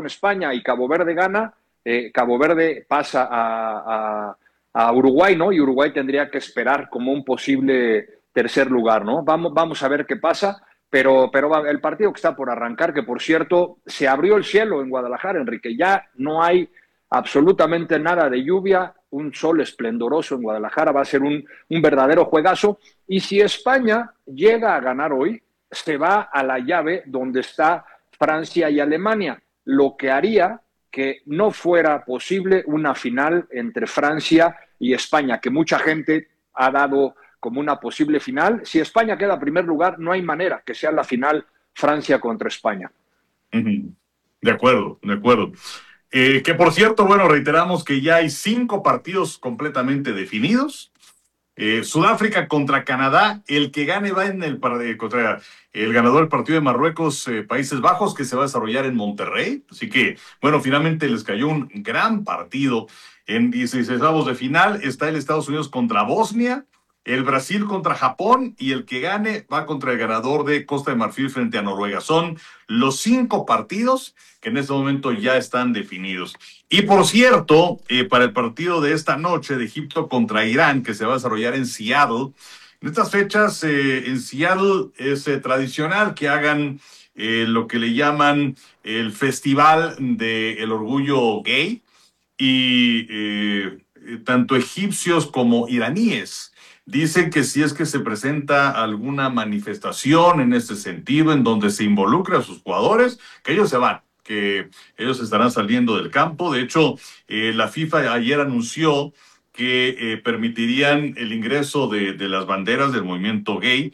con España y Cabo Verde gana, Cabo Verde pasa a Uruguay, ¿no? Y Uruguay tendría que esperar como un posible tercer lugar, ¿no? Vamos a ver qué pasa, pero el partido que está por arrancar, que por cierto, se abrió el cielo en Guadalajara, Enrique, ya no hay absolutamente nada de lluvia, un sol esplendoroso en Guadalajara, va a ser un verdadero juegazo, y si España llega a ganar hoy, se va a la llave donde está Francia y Alemania, lo que haría que no fuera posible una final entre Francia y España, que mucha gente ha dado como una posible final. Si España queda en primer lugar, no hay manera que sea la final Francia contra España. De acuerdo, de acuerdo. Que por cierto, bueno, reiteramos que ya hay 5 partidos completamente definidos. Sudáfrica contra Canadá, el que gane va en contra el ganador del partido de Marruecos, Países Bajos, que se va a desarrollar en Monterrey. Así que, bueno, finalmente les cayó un gran partido. En 16avos de final está el Estados Unidos contra Bosnia, el Brasil contra Japón, y el que gane va contra el ganador de Costa de Marfil frente a Noruega. Son los 5 partidos que en este momento ya están definidos. Y por cierto, para el partido de esta noche de Egipto contra Irán, que se va a desarrollar en Seattle, en estas fechas en Seattle es tradicional que hagan lo que le llaman el Festival del Orgullo Gay, y tanto egipcios como iraníes dicen que si es que se presenta alguna manifestación en este sentido, en donde se involucra a sus jugadores, que ellos se van, que ellos estarán saliendo del campo. De hecho, la FIFA ayer anunció que permitirían el ingreso de las banderas del movimiento gay,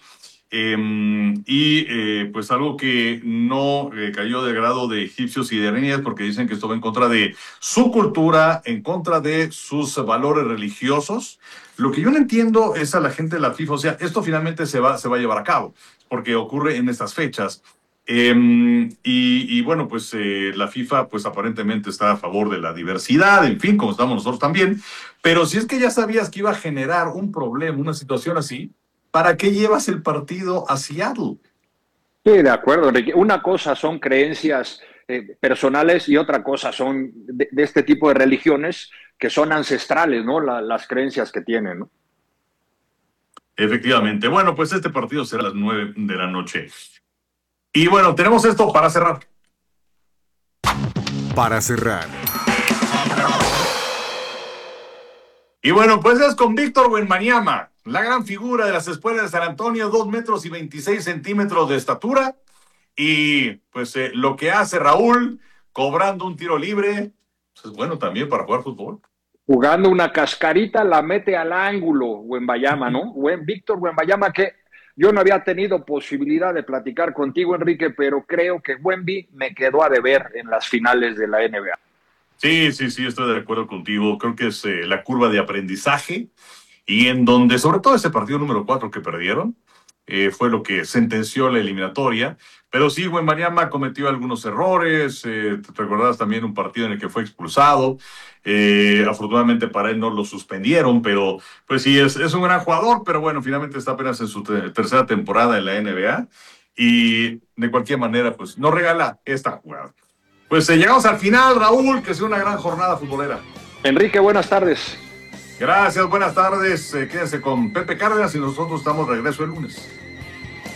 pues algo que no cayó de grado de egipcios y de iraníes, porque dicen que esto va en contra de su cultura, en contra de sus valores religiosos. Lo que yo no entiendo es a la gente de la FIFA, o sea, esto finalmente se va a llevar a cabo, porque ocurre en estas fechas. Bueno, pues la FIFA pues aparentemente está a favor de la diversidad, en fin, como estamos nosotros también, pero si es que ya sabías que iba a generar un problema, una situación así, ¿para qué llevas el partido a Seattle? Sí, de acuerdo, Enrique. Una cosa son creencias personales y otra cosa son de este tipo de religiones que son ancestrales, ¿no? Las creencias que tienen, ¿no? Efectivamente. Bueno, pues este partido será a las 9 de la noche. Y bueno, tenemos esto para cerrar. Para cerrar. Y bueno, pues es con Víctor Wembanyama, la gran figura de las espuelas de San Antonio, 2 metros y 26 centímetros de estatura. Y pues lo que hace Raúl, cobrando un tiro libre, pues es bueno también para jugar fútbol. Jugando una cascarita, la mete al ángulo, Wembanyama, ¿no? Víctor Wembanyama, que yo no había tenido posibilidad de platicar contigo, Enrique, pero creo que Wemby me quedó a deber en las finales de la NBA. Sí, estoy de acuerdo contigo. Creo que es la curva de aprendizaje, y en donde, sobre todo ese partido número 4 que perdieron, fue lo que sentenció la eliminatoria. Pero sí, Wembanyama cometió algunos errores. Te recordás también un partido en el que fue expulsado. Afortunadamente para él no lo suspendieron, pero pues sí, es un gran jugador, pero bueno, finalmente está apenas en su tercera temporada en la NBA, y de cualquier manera, pues nos regala esta jugada. Pues llegamos al final, Raúl, que sea una gran jornada futbolera. Enrique, buenas tardes. Gracias, buenas tardes. Quédense con Pepe Cárdenas y nosotros estamos de regreso el lunes.